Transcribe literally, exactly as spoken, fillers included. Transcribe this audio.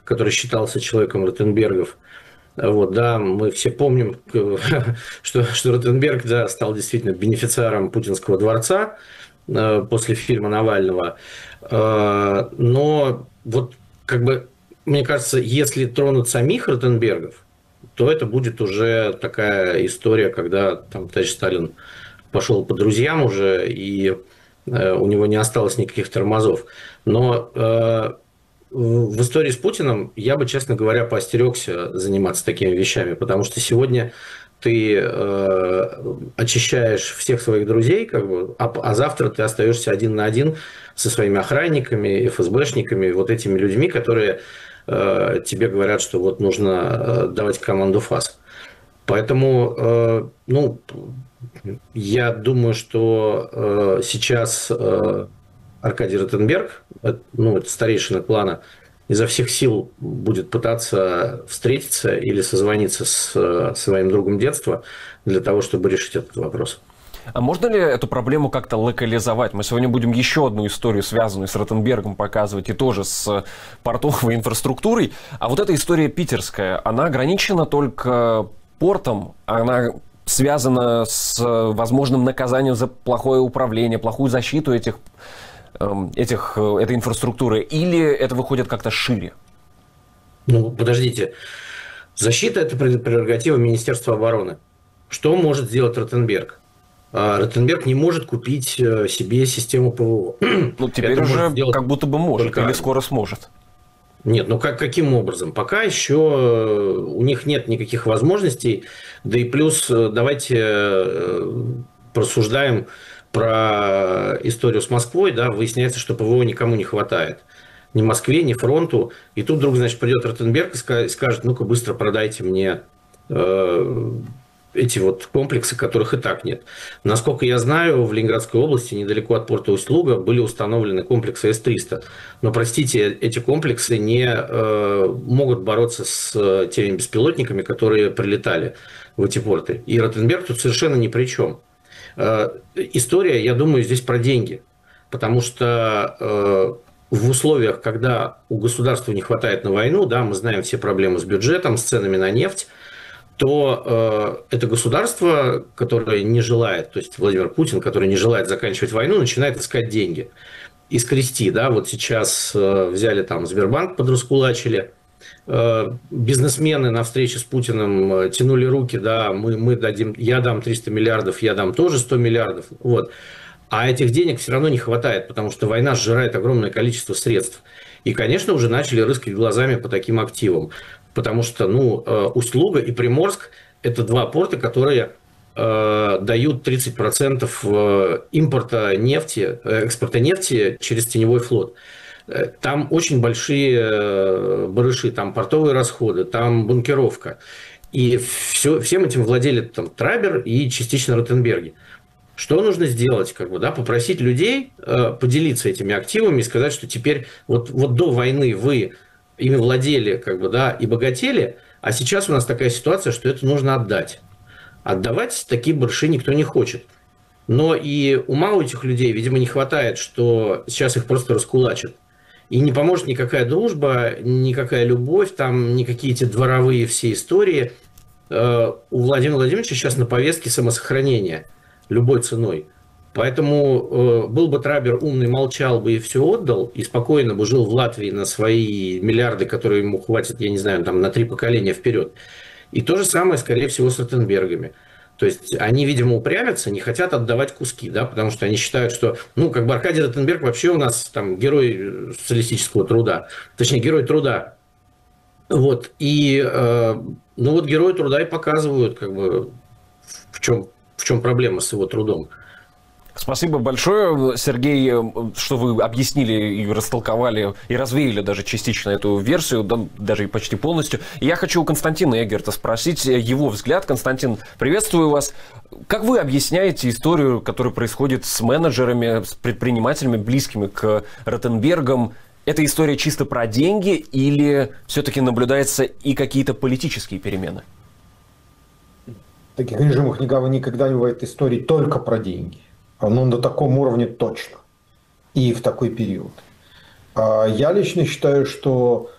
который считался человеком Ротенбергов. Вот, да, мы все помним, что, что Ротенберг, да, стал действительно бенефициаром путинского дворца э, после фильма Навального. Э, но вот как бы, мне кажется, если тронут самих Ротенбергов, то это будет уже такая история, когда там товарищ Сталин пошел по друзьям уже, и э, у него не осталось никаких тормозов. Но э, в истории с Путиным я бы, честно говоря, поостерегся заниматься такими вещами, потому что сегодня ты э, очищаешь всех своих друзей, как бы, а, а завтра ты остаешься один на один со своими охранниками, эф эс бэшниками, вот этими людьми, которые э, тебе говорят, что вот нужно давать команду ФАС. Поэтому, э, ну, я думаю, что э, сейчас э, Аркадий Ротенберг, ну, это старейшина клана, изо всех сил будет пытаться встретиться или созвониться с своим другом детства для того, чтобы решить этот вопрос. А можно ли эту проблему как-то локализовать? Мы сегодня будем еще одну историю, связанную с Ротенбергом, показывать, и тоже с портовой инфраструктурой. А вот эта история питерская, она ограничена только портом, она связана с возможным наказанием за плохое управление, плохую защиту этих Этих, этой инфраструктуры, или это выходит как-то шире? Ну, подождите. Защита – это прерогатива Министерства обороны. Что может сделать Ротенберг? Ротенберг не может купить себе систему ПВО. Ну, теперь это уже как будто бы может, только... или скоро сможет. Нет, ну как, каким образом? Пока еще у них нет никаких возможностей. Да и плюс давайте просуждаем про историю с Москвой, да, выясняется, что ПВО никому не хватает. Ни Москве, ни фронту. И тут вдруг, значит, придет Ротенберг и скажет, ну-ка быстро продайте мне э, эти вот комплексы, которых и так нет. Насколько я знаю, в Ленинградской области, недалеко от порта Усть-Луга, были установлены комплексы эс триста. Но, простите, эти комплексы не э, могут бороться с теми беспилотниками, которые прилетали в эти порты. И Ротенберг тут совершенно ни при чем. История, я думаю, здесь про деньги. Потому что э, в условиях, когда у государства не хватает на войну, да, мы знаем все проблемы с бюджетом, с ценами на нефть, то э, это государство, которое не желает, то есть Владимир Путин, который не желает заканчивать войну, начинает искать деньги. И скрести, да, вот сейчас э, взяли там Сбербанк, подраскулачили, бизнесмены на встрече с Путиным тянули руки, да, мы, мы дадим, я дам триста миллиардов, я дам тоже сто миллиардов, вот. А этих денег все равно не хватает, потому что война сжирает огромное количество средств. И, конечно, уже начали рыскать глазами по таким активам, потому что, ну, Усть-Луга и Приморск – это два порта, которые э, дают тридцать процентов импорта нефти, экспорта нефти через теневой флот. Там очень большие барыши, там портовые расходы, там бункеровка. И все, всем этим владели там Трабер и частично Ротенберги. Что нужно сделать? Как бы, да, попросить людей э, поделиться этими активами и сказать, что теперь вот, вот до войны вы ими владели, как бы, да, и богатели, а сейчас у нас такая ситуация, что это нужно отдать. Отдавать такие барыши никто не хочет. Но и ума у этих людей, видимо, не хватает, что сейчас их просто раскулачат. И не поможет никакая дружба, никакая любовь, там никакие эти дворовые все истории. У Владимира Владимировича сейчас на повестке самосохранение любой ценой. Поэтому был бы Трабер умный, молчал бы и все отдал, и спокойно бы жил в Латвии на свои миллиарды, которые ему хватит, я не знаю, там на три поколения вперед. И то же самое, скорее всего, с Ротенбергами. То есть они, видимо, упрямятся, не хотят отдавать куски, да, потому что они считают, что, ну, как бы Аркадий Ротенберг вообще у нас там герой социалистического труда, точнее, герой труда. Вот, и, э, ну, вот герои труда и показывают, как бы, в чем, в чем проблема с его трудом. Спасибо большое, Сергей, что вы объяснили и растолковали, и развеяли даже частично эту версию, да, даже и почти полностью. И я хочу у Константина Эггерта спросить его взгляд. Константин, приветствую вас. Как вы объясняете историю, которая происходит с менеджерами, с предпринимателями, близкими к Ротенбергам? Это история чисто про деньги или все-таки наблюдаются и какие-то политические перемены? В таких режимах никогда не бывает истории только про деньги. Ну, на таком уровне точно. И в такой период. Я лично считаю, что